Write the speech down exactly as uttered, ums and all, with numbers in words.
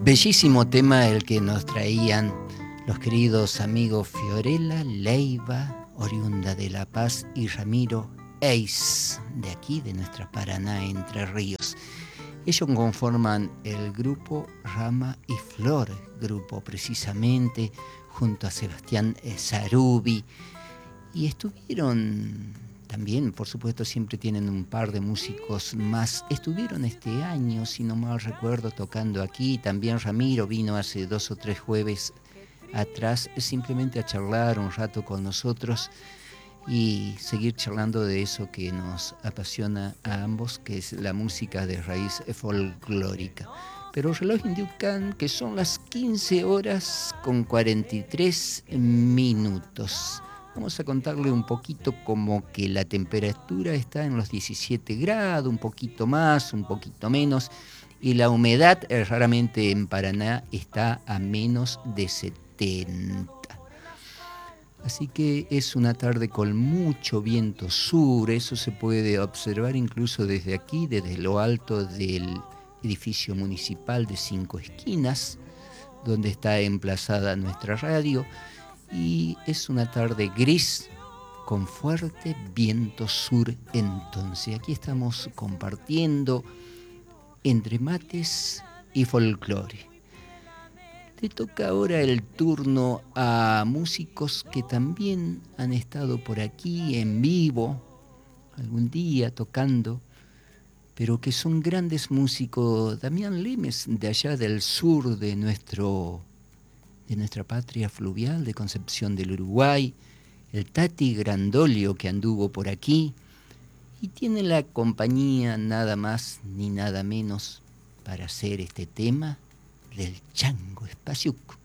Bellísimo tema el que nos traían los queridos amigos Fiorella Leiva, oriunda de La Paz, y Ramiro Eis, de aquí, de nuestra Paraná, Entre Ríos. Ellos conforman el grupo Rama y Flor, grupo precisamente, junto a Sebastián Sarubi, y estuvieron también, por supuesto, siempre tienen un par de músicos más. Estuvieron este año, si no mal recuerdo, tocando aquí. También Ramiro vino hace dos o tres jueves atrás, simplemente a charlar un rato con nosotros y seguir charlando de eso que nos apasiona a ambos, que es la música de raíz folclórica. Pero el reloj indican que son las quince horas con cuarenta y tres minutos. Vamos a contarle un poquito como que la temperatura está en los diecisiete grados, un poquito más, un poquito menos, y la humedad eh, raramente en Paraná está a menos de setenta. Así que es una tarde con mucho viento sur, eso se puede observar incluso desde aquí, desde lo alto del edificio municipal de Cinco Esquinas, donde está emplazada nuestra radio. Y es una tarde gris con fuerte viento sur. Entonces aquí estamos compartiendo entre mates y folclore. Le toca ahora el turno a músicos que también han estado por aquí en vivo algún día tocando, pero que son grandes músicos. Damián Lemes, de allá del sur de nuestro de nuestra patria fluvial, de Concepción del Uruguay, el Tati Grandolio, que anduvo por aquí, y tiene la compañía nada más ni nada menos para hacer este tema del Chango Espasiuk.